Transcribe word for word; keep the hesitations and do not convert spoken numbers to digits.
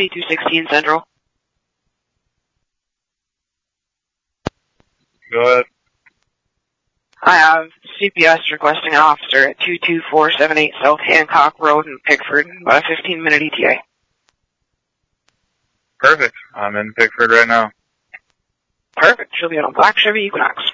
T two sixteen Central. Go ahead. I have C P S requesting an officer at two two four seven eight South Hancock Road in Pickford, about a fifteen minute E T A. Perfect. I'm in Pickford right now. Perfect. She'll be on a black Chevy Equinox.